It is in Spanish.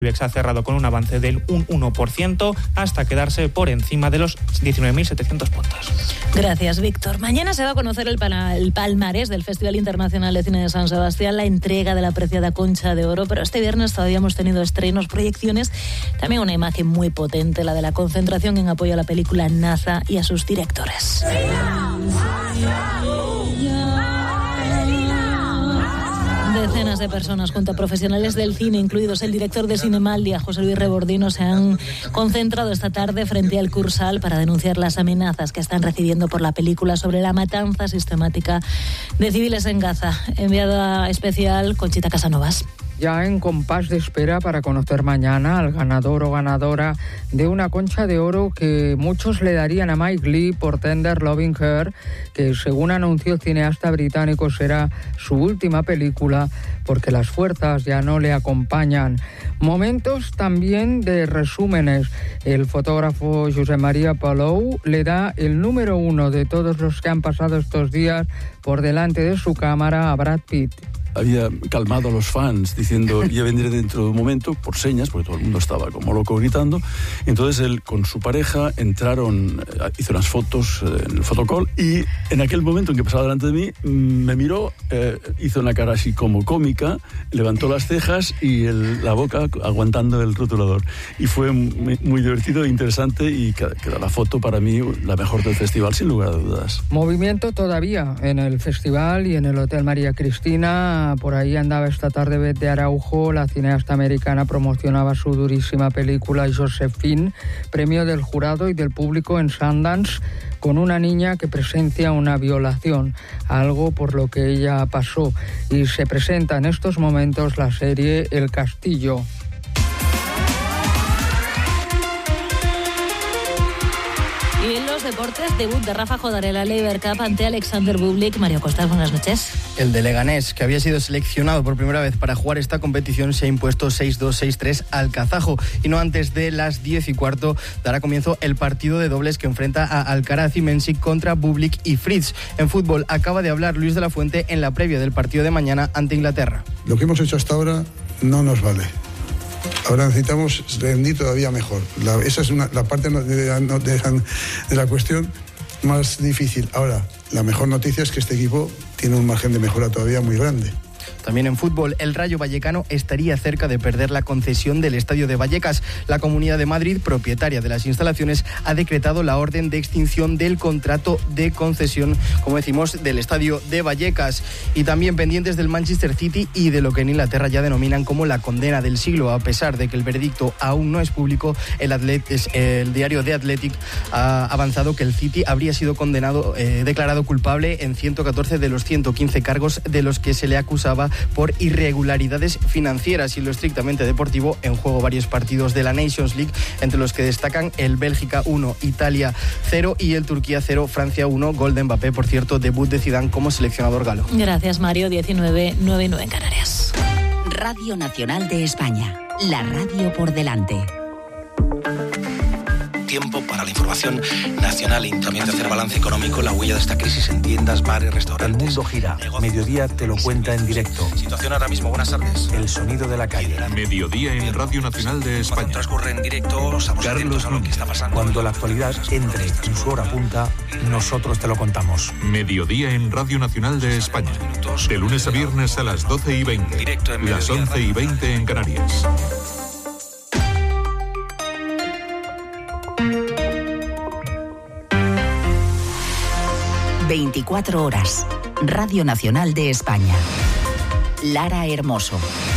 IBEX ha cerrado con un avance del 1% hasta quedarse por encima de los 19.700 puntos. Gracias, Víctor. Mañana se va a conocer el palmarés del Festival Internacional de Cine de San Sebastián, la entrega de la preciada Concha de Oro, pero este viernes todavía hemos tenido estrenos, proyecciones, también una imagen muy potente, la de la concentración en apoyo a la película NASA y a sus directores. Decenas de personas junto a profesionales del cine, incluidos el director de Cinemaldia, José Luis Rebordino, se han concentrado esta tarde frente al Cursal para denunciar las amenazas que están recibiendo por la película sobre la matanza sistemática de civiles en Gaza. Enviada especial, Conchita Casanovas. Ya en compás de espera para conocer mañana al ganador o ganadora de una Concha de Oro que muchos le darían a Mike Leigh por Tender Loving Her, que según anunció el cineasta británico será su última película porque las fuerzas ya no le acompañan. Momentos también de resúmenes. El fotógrafo Josep María Palou le da el número 1 de todos los que han pasado estos días por delante de su cámara a Brad Pitt. Había calmado a los fans diciendo ya vendré dentro de un momento, por señas, porque todo el mundo estaba como loco gritando. Entonces él con su pareja entraron, hizo unas fotos en el fotocall y en aquel momento en que pasaba delante de mí me miró, hizo una cara así como cómica, levantó las cejas y la boca aguantando el rotulador. Y fue muy divertido e interesante y queda la foto para mí la mejor del festival sin lugar a dudas. Movimiento todavía en el festival y en el Hotel María Cristina. Por ahí andaba esta tarde Beth Araujo, la cineasta americana promocionaba su durísima película Josephine, premio del jurado y del público en Sundance, con una niña que presencia una violación, algo por lo que ella pasó. Y se presenta en estos momentos la serie El Castillo. Y en los deportes, debut de Rafa Jodar en la Lever Cup ante Alexander Bublik. Mario Costas, buenas noches. El de Leganés, que había sido seleccionado por primera vez para jugar esta competición, se ha impuesto 6-2, 6-3 al kazajo. Y no antes de las 10:15 dará comienzo el partido de dobles que enfrenta a Alcaraz y Mensik contra Bublik y Fritz. En fútbol, acaba de hablar Luis de la Fuente en la previa del partido de mañana ante Inglaterra. Lo que hemos hecho hasta ahora no nos vale. Ahora necesitamos rendir todavía mejor. Esa es la parte de la cuestión más difícil. Ahora, la mejor noticia es que este equipo tiene un margen de mejora todavía muy grande. También en fútbol, el Rayo Vallecano estaría cerca de perder la concesión del Estadio de Vallecas. La Comunidad de Madrid, propietaria de las instalaciones, ha decretado la orden de extinción del contrato de concesión, como decimos, del Estadio de Vallecas. Y también pendientes del Manchester City y de lo que en Inglaterra ya denominan como la condena del siglo. A pesar de que el veredicto aún no es público, el diario The Athletic ha avanzado que el City habría sido declarado culpable en 114 de los 115 cargos de los que se le acusaba por irregularidades financieras. Y lo estrictamente deportivo, en juego varios partidos de la Nations League, entre los que destacan el Bélgica 1, Italia 0 y el Turquía 0, Francia 1, gol de Mbappé, por cierto, debut de Zidane como seleccionador galo. Gracias, Mario. 19:09 en Canarias. Radio Nacional de España, la radio por delante. Tiempo para la información nacional y también de hacer balance económico, la huella de esta crisis en tiendas, bares, restaurantes. El mundo gira. Mediodía te lo cuenta en directo. Situación ahora mismo, buenas tardes. El sonido de la calle. Mediodía en Radio Nacional de España. Cuando transcurre en directo, estamos atentos a lo que está pasando. Cuando la actualidad entre en su hora punta, nosotros te lo contamos. Mediodía en Radio Nacional de España. De lunes a viernes a las 12:20. Directo en las 11:20 en Canarias. 24 horas. Radio Nacional de España. Lara Hermoso.